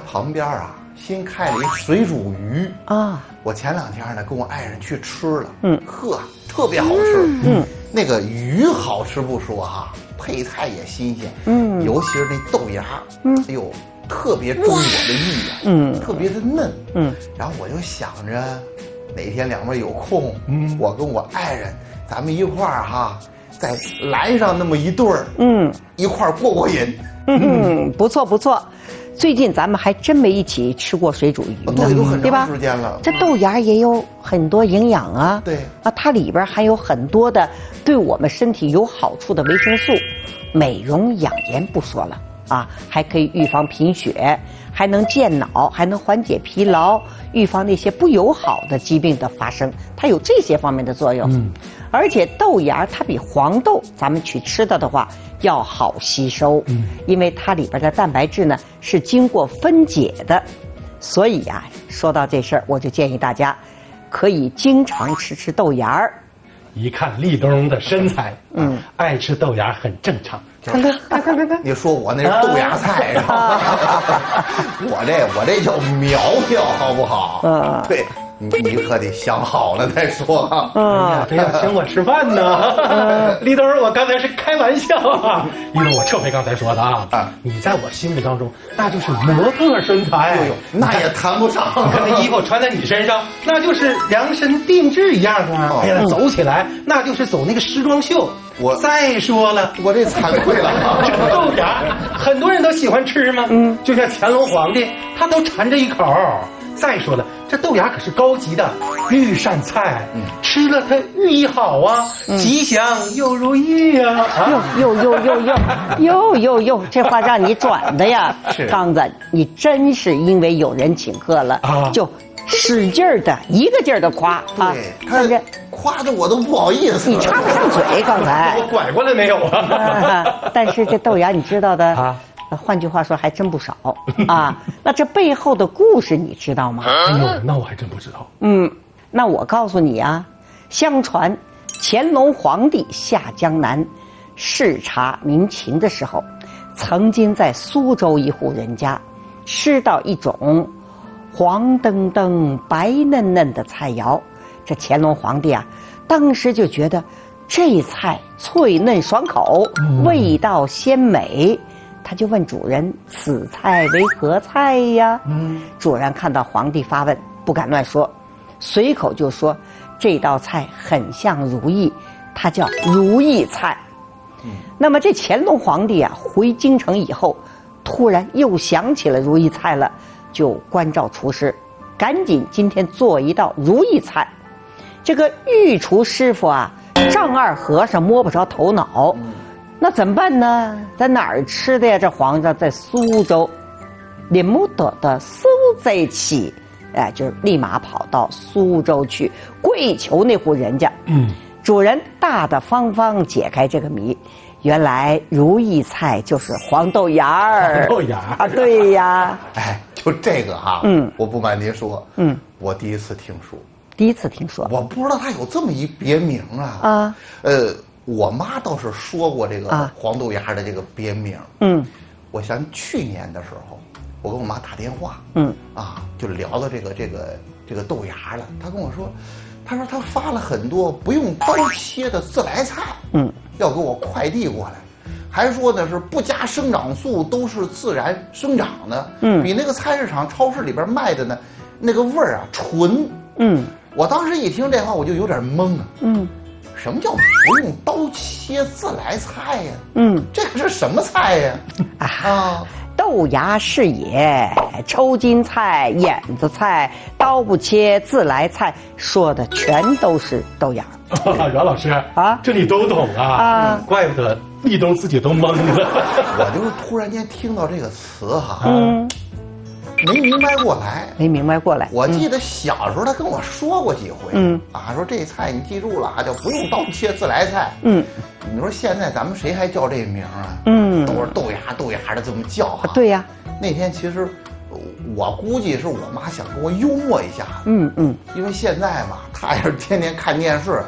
旁边啊新开了一水煮鱼啊， 我前2天呢跟我爱人去吃了，呵，特别好吃。那个鱼好吃不说哈，配菜也新鲜，尤其是那豆芽，哎呦，特别中我的意啊，特别的嫩，然后我就想着哪天两位有空，我跟我爱人咱们一块儿哈，再来上那么一对儿，一块儿过瘾。 不错不错。最近咱们还真没一起吃过水煮鱼呢， 对，都很对吧？ 长时间了。 这豆芽也有很多营养啊， 对啊，它里边含有很多的对我们身体有好处的维生素，美容养颜不说了啊，还可以预防贫血，还能健脑，还能缓解疲劳，预防那些不友好的疾病的发生，它有这些方面的作用。而且豆芽它比黄豆咱们去吃的话要好吸收，因为它里边的蛋白质呢是经过分解的，所以呀，说到这事儿，我就建议大家可以经常吃豆芽儿。 一看立冬的身材，爱吃豆芽很正常。 看， 你说我那是豆芽菜是吧？我这叫苗条，好不好？对，你可得想好了再说啊。 这要请我吃饭呢。立冬，我刚才是开玩笑啊，因为我撤回刚才说的啊。你在我心目当中那就是模特身材， 那也谈不上。 你看那衣服穿在你身上，那就是量身定制一样啊。哎呀，走起来那就是走那个时装秀。再说了， 我这惭愧了。 这个豆芽，很多人都喜欢吃吗？就像乾隆皇帝，他都馋着一口。再说了，这豆芽可是高级的御膳菜，吃了它寓意好啊，吉祥又如意啊！ 哟，这话让你转的呀，刚子，你真是因为有人请客了，就使劲儿的一个劲儿的夸啊！ 看着夸的我都不好意思， 你插不上嘴，刚才我拐过来没有啊？ 但是这豆芽你知道的啊。换句话说，还真不少啊。那这背后的故事你知道吗？ 哎呦，那我还真不知道。 那我告诉你啊，相传乾隆皇帝下江南视察民情的时候，曾经在苏州一户人家吃到一种黄澄澄、白嫩嫩的菜肴。这乾隆皇帝啊，当时就觉得这菜脆嫩爽口，味道鲜美。他就问主人：“此菜为何菜呀？”主人看到皇帝发问，不敢乱说，随口就说：“这道菜很像如意，它叫如意菜。”那么这乾隆皇帝啊，回京城以后，突然又想起了如意菜了，就关照厨师，赶紧今天做一道如意菜。这个御厨师傅啊，丈二和尚摸不着头脑。那怎么办呢？在哪儿吃的呀？这皇上在苏州，连木得的苏在起，就立马跑到苏州去跪求那户人家。主人大大方方解开这个谜，原来如意菜就是黄豆芽儿。 黄豆芽啊， 对呀。 哎，就这个哈，我不瞒您说，我第一次听说。 第一次听说， 我不知道它有这么一别名啊。我妈倒是说过这个黄豆芽的这个别名。我想去年的时候，我跟我妈打电话，就聊到这个豆芽了。她跟我说，她说她发了很多不用刀切的自来菜，要给我快递过来，还说的是不加生长素，都是自然生长的，比那个菜市场、超市里边卖的呢，那个味儿啊纯。我当时一听这话，我就有点懵啊。什么叫不用刀切自来菜呀？这个是什么菜呀？ 豆芽是也，抽筋菜、眼子菜，刀不切自来菜，说的全都是豆芽。 阮老师啊，这你都懂啊？怪不得立冬自己都懵了。 我就是突然间听到这个词哈，没明白过来。我记得小时候他跟我说过几回，说这菜你记住了啊，叫不用刀切自来菜。你说现在咱们谁还叫这名啊？都是豆芽的这么叫哈。 对呀。 那天其实我估计是我妈想跟我幽默一下。因为现在嘛，她也是天天看电视，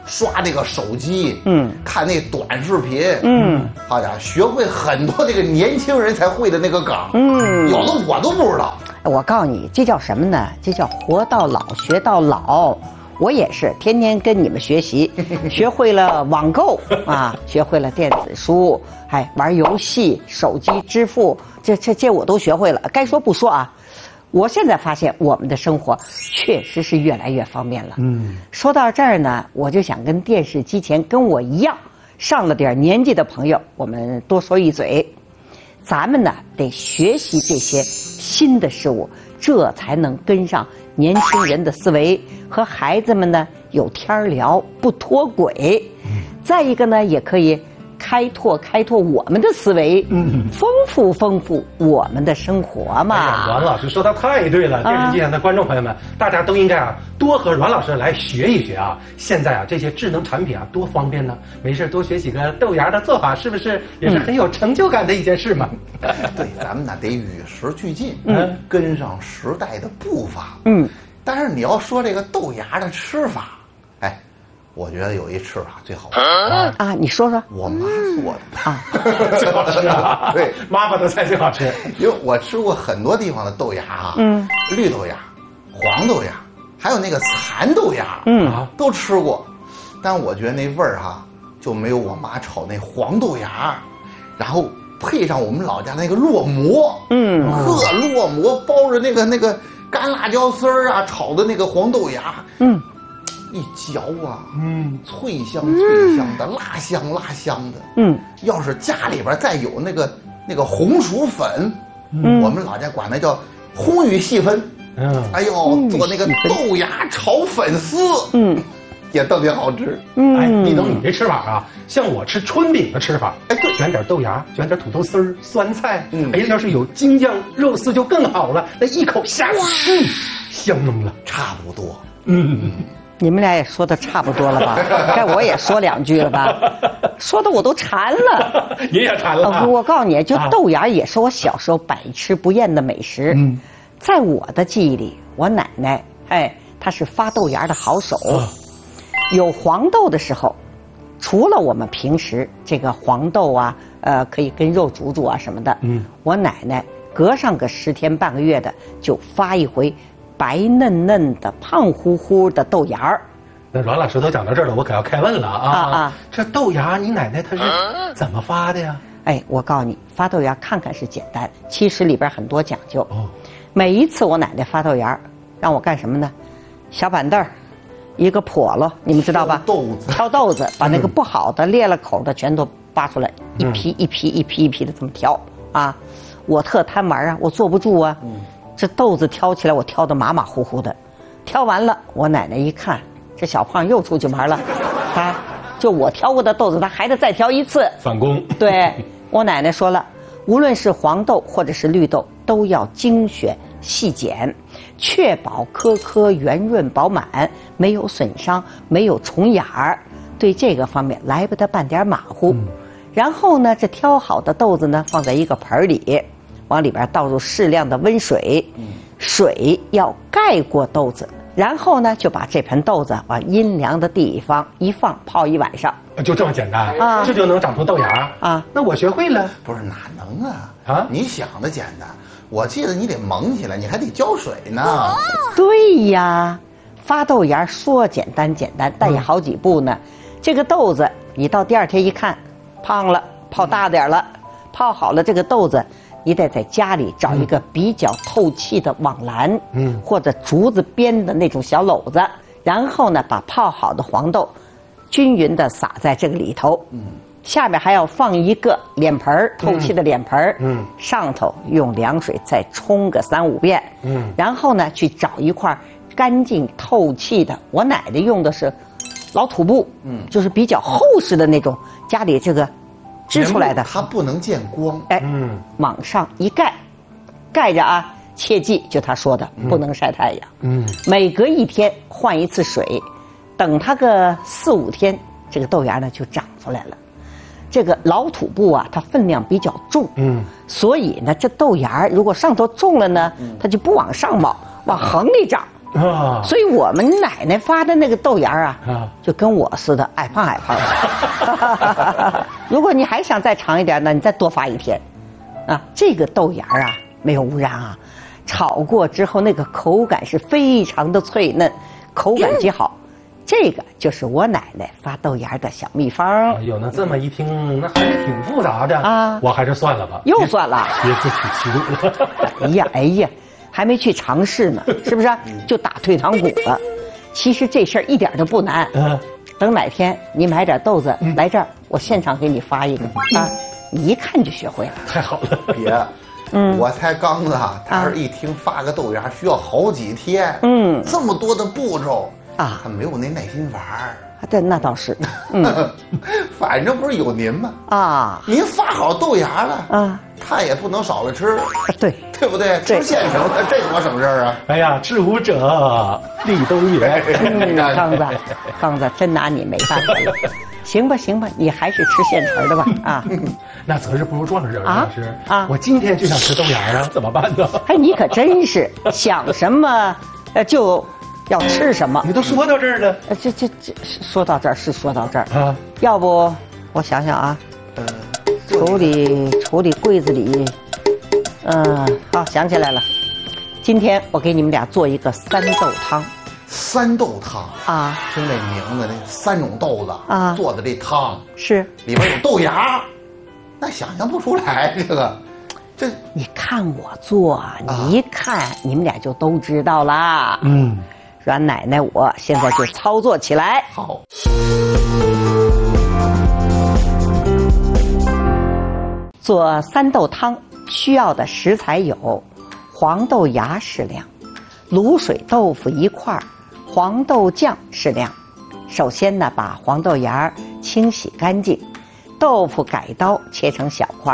刷那个手机，看那短视频，好家伙，学会很多这个年轻人才会的那个梗，有的我都不知道。 我告诉你，这叫什么呢？这叫活到老学到老。我也是天天跟你们学习，学会了网购啊，学会了电子书，玩游戏、手机支付，这我都学会了。该说不说啊，我现在发现我们的生活确实是越来越方便了。说到这儿呢，我就想跟电视机前跟我一样上了点年纪的朋友，我们多说一嘴，咱们呢得学习这些新的事物，这才能跟上年轻人的思维，和孩子们呢有天聊，不脱轨。再一个呢，也可以开拓我们的思维，丰富我们的生活嘛。 哎呀，阮老师说的太对了，电视机前的观众朋友们，大家都应该多和阮老师来学一学啊。现在这些智能产品多方便呢，没事多学几个豆芽的做法，是不是也是很有成就感的一件事嘛？ 对，咱们呢得与时俱进，跟上时代的步伐。但是你要说这个豆芽的吃法，我觉得有一吃法最好啊，你说说。 我妈做的啊， 最好吃啊！ 对， 妈妈的菜最好吃。 因为我吃过很多地方的豆芽绿豆芽、黄豆芽，还有那个蚕豆芽，都吃过。但我觉得那味儿就没有我妈炒那黄豆芽，然后配上我们老家那个烙馍，烙馍包着那个干辣椒丝儿炒的那个黄豆芽，一嚼脆香的，辣香的。要是家里边再有那个红薯粉，我们老家管那叫红玉细粉。哎呦，做那个豆芽炒粉丝，也特别好吃。 你等你这吃法像我吃春饼的吃法，对，卷点豆芽，卷点土豆丝儿、酸菜，要是有京酱肉丝就更好了，那一口下去，香浓了。 差不多。 你们俩也说的差不多了吧？该我也说两句了吧？说的我都馋了。 你也馋了。 我告诉你，就豆芽也是我小时候百吃不厌的美食。在我的记忆里，我奶奶她是发豆芽的好手。有黄豆的时候，除了我们平时这个黄豆可以跟肉煮什么的，我奶奶隔上个10天半个月的就发一回白嫩嫩的、胖乎乎的豆芽儿。 那阮老师都讲到这儿了，我可要开问了这豆芽你奶奶她是怎么发的呀？ 我告诉你，发豆芽看看是简单，其实里边很多讲究。每一次我奶奶发豆芽，让我干什么呢？小板凳儿，一个笸箩，你们知道吧？挑豆子，把那个不好的、裂了口的全都扒出来，一批一批的这么挑我特贪玩我坐不住这豆子挑起来，我挑得马马虎虎的，挑完了，我奶奶一看，这小胖又出去玩了，就我挑过的豆子，他还得再挑一次， 反攻。 对，我奶奶说了，无论是黄豆或者是绿豆，都要精选细剪，确保颗颗圆润饱满，没有损伤，没有虫眼儿。对这个方面来不得半点马虎。然后呢，这挑好的豆子呢，放在一个盆里。往里边倒入适量的温水，水要盖过豆子，然后呢就把这盆豆子往阴凉的地方一放，泡1晚上， 就这么简单这就能长出豆芽那我学会了。 不是哪能你想的简单，我记得你得蒙起来，你还得浇水呢。 对呀，发豆芽说简单，但也好几步呢。这个豆子你到第2天一看，胖了，泡大点了，泡好了这个豆子。你得在家里找一个比较透气的网篮，或者竹子编的那种小篓子，然后呢，把泡好的黄豆均匀的撒在这个里头，下面还要放一个脸盆，透气的脸盆，上头用凉水再冲个3-5遍，然后呢，去找一块干净透气的，我奶奶用的是老土布，就是比较厚实的那种，家里这个。织出来的， 它不能见光。 往上一盖，盖着切记就他说的，不能晒太阳。每隔1天换一次水，等它个4-5天，这个豆芽呢就长出来了。这个老土布它分量比较重，所以呢，这豆芽如果上头重了呢，它就不往上冒，往横里长。 啊，所以我们奶奶发的那个豆芽啊，就跟我似的，矮胖矮胖的。如果你还想再长一点呢，你再多发一天，啊，这个豆芽啊没有污染啊，炒过之后那个口感是非常的脆嫩，口感极好。这个就是我奶奶发豆芽的小秘方。 哎呦，那这么一听，那还是挺复杂的啊！我还是算了吧， 又算了， 别自取其辱了。 哎呀，还没去尝试呢，是不是？就打退堂鼓了。其实这事儿一点都不难。等哪天你买点豆子来这儿，我现场给你发一个啊，你一看就学会了。 太好了， 别。我才刚子，他是一听发个豆芽需要好几天，这么多的步骤。他没有那耐心玩儿， 对，那倒是， 反正不是有您吗？ 啊， 您发好豆芽了，他也不能少了吃， 对不对？吃现成的，这多省事儿啊！ 哎呀，知吾者立冬也。 刚子真拿你没办法了。行吧，你还是吃现成的吧啊！ 那择日不如撞日，老师啊！我今天就想吃豆芽啊，怎么办呢？ 哎，你可真是想什么就要吃什么。 你都说到这儿了， 这说到这儿是说到这儿啊。要不我想想啊，处理柜子里，好，想起来了，今天我给你们俩做一个三豆汤。 三豆汤啊， 听这名字，这3种豆子啊做的这汤是里边有豆芽，那想象不出来这你看我做，你一看你们俩就都知道啦。阮奶奶我现在就操作起来。 好， 做三豆汤需要的食材有黄豆芽适量，卤水豆腐1块，黄豆酱适量。首先呢，把黄豆芽清洗干净，豆腐改刀切成小块，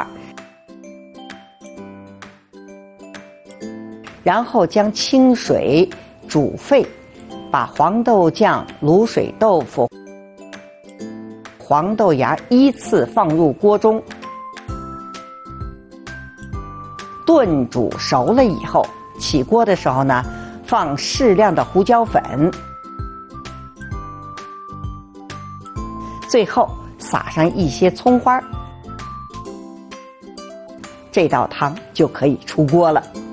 然后将清水煮沸，把黄豆酱、卤水豆腐、黄豆芽依次放入锅中，炖煮熟了以后，起锅的时候呢，放适量的胡椒粉，最后撒上一些葱花，这道汤就可以出锅了。